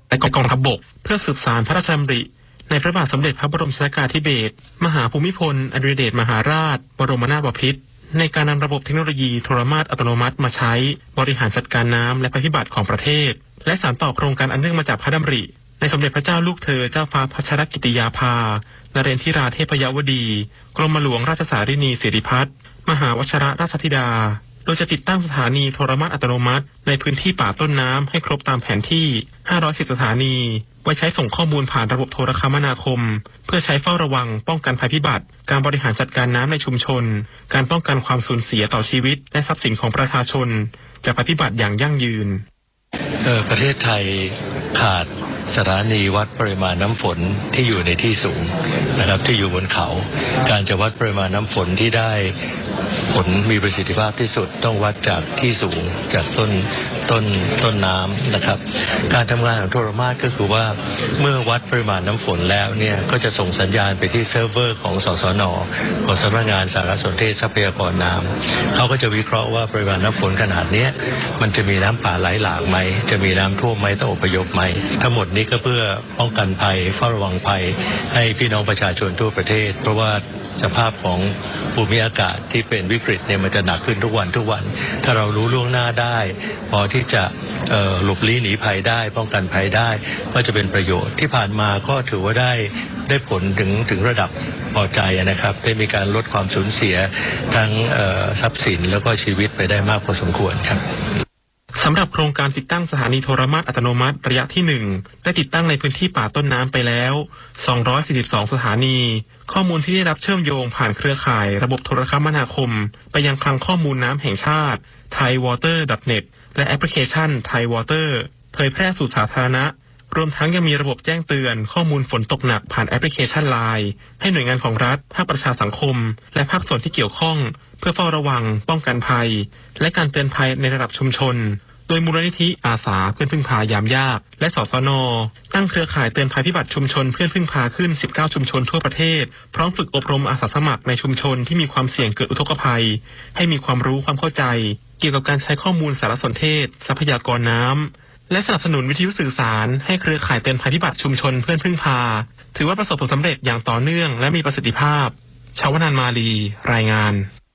และกองทัพบกเพื่อสืบสานพระราชดำริในพระบาทสมเด็จพระบรมชนกาธิเบศรมหาภูมิพลอดุลยเดชมหาราชบรมนาถบพิตรในการนำระบบเทคโนโลยีโทรมาตอัตโนมัติมาใช้บริหารจัดการน้ำและภัยพิบัติของประเทศและสานต่อโครงการอันเนื่องมาจากพระดำริในสมเด็จพระเจ้าลูกเธอเจ้าฟ้าพัชรกิติยาภานเรนทิราเทพยวดีกรมหลวงราชสารินีสิริพัฒน์มหาวชิรราชธิดาโดยจะติดตั้งสถานีโทรมาตอัตโนมัติในพื้นที่ป่าต้นน้ำให้ครบตามแผนที่510สถานีไว้ใช้ส่งข้อมูลผ่านระบบโทรคมนาคมเพื่อใช้เฝ้าระวังป้องกันภัยพิบัติการบริหารจัดการน้ำในชุมชนการป้องกันความสูญเสียต่อชีวิตและทรัพย์สินของประชาชนจากภัยพิบัติอย่างยั่งยืนประเทศไทยขาดสถานีวัดปริมาณน้ำฝนที่อยู่ในที่สูงนะครับที่อยู่บนเขาการจะวัดปริมาณน้ำฝนที่ได้ผลมีประสิทธิภาพที่สุดต้องวัดจากที่สูงจากต้นน้ำนะครับการทำงานของโทรมาตก็คือว่าเมื่อวัดปริมาณน้ำฝนแล้วเนี่ยก็จะส่งสัญญาณไปที่เซิร์ฟเวอร์ของสสน.ของสำนักงานสารสนเทศทรัพยากรน้ำเขาก็จะวิเคราะห์ว่าปริมาณน้ำฝนขนาดนี้มันจะมีน้ำป่าไหลหลากไหมจะมีน้ำท่วมไหมต้องอพยพไหมทั้งหมดนี้ก็เพื่อป้องกันภัยเฝ้าระวังภัยให้พี่น้องประชาชนทั่วประเทศเพราะว่าสภาพของภูมิอากาศที่เป็นวิกฤตเนี่ยมันจะหนักขึ้นทุกวันถ้าเรารู้ล่วงหน้าได้พอที่จะหลบลี้หนีภัยได้ป้องกันภัยได้ก็จะเป็นประโยชน์ที่ผ่านมาก็ถือว่าได้ผลถึงระดับพอใจนะครับได้มีการลดความสูญเสียทั้งทรัพย์สินแล้วก็ชีวิตไปได้มากพอสมควรครับสำหรับโครงการติดตั้งสถานีโทรมาตอัตโนมัติระยะที่1ได้ติดตั้งในพื้นที่ป่าต้นน้ำไปแล้ว242สถานีข้อมูลที่ได้รับเชื่อมโยงผ่านเครือข่ายระบบโทรคมนาคมไปยังคลังข้อมูลน้ำแห่งชาติ thaiwater.net และแอปพลิเคชัน Thai Water เผยแพร่สู่สาธารณะรวมทั้งยังมีระบบแจ้งเตือนข้อมูลฝนตกหนักผ่านแอปพลิเคชัน LINE ให้หน่วยงานของรัฐภาคประชาสังคมและภาคส่วนที่เกี่ยวข้องเพื่อเฝ้าระวังป้องกันภัยและการเตือนภัยในระดับชุมชนโดยมูลนิธิอาสาเพื่อนพึ่งพายามยากและสสน.ตั้งเครือข่ายเตือนภัยพิบัติชุมชนเพื่อนพึ่งพาขึ้น19ชุมชนทั่วประเทศพร้อมฝึกอบรมอาสาสมัครในชุมชนที่มีความเสี่ยงเกิดอุทกภัยให้มีความรู้ความเข้าใจเกี่ยวกับการใช้ข้อมูลสารสนเทศทรัพยากรน้ำและสนับสนุนวิทยุสื่อสารให้เครือข่ายเตือนภัยพิบัติชุมชนเพื่อนพึ่งพาถือว่าประสบผลสำเร็จอย่างต่อเนื่องและมีประสิทธิภาพชวนานมาลีรายงาน